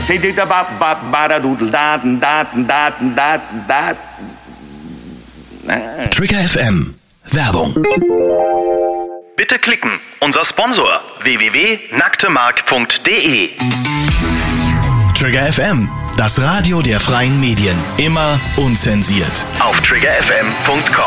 Trigger FM. Werbung. Bitte klicken. Unser Sponsor www.nacktemark.de. Trigger FM. Das Radio der freien Medien. Immer unzensiert. Auf triggerfm.com.